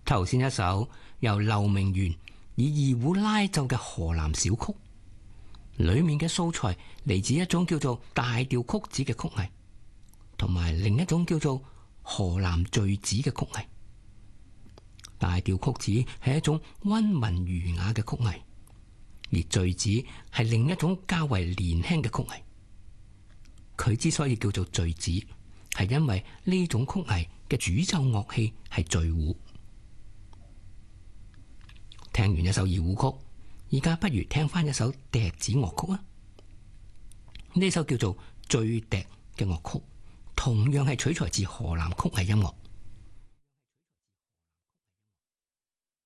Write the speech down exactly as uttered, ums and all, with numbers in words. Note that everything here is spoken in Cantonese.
頭先一首由劉明元以二胡拉奏嘅河南小曲，裏面嘅素材嚟自一種叫做大調曲子嘅曲藝，同埋另一種叫做河南序子嘅曲藝。大調曲子係一種溫文儒雅嘅曲藝，而序子係另一種較為年輕嘅曲藝。佢之所以叫做序子，係因為呢種曲藝嘅主奏樂器係序胡。聽完一首二胡曲，而家不如聽翻一首笛子樂曲啊！呢首叫做《醉笛》嘅樂曲，同樣係取材自河南曲藝音樂。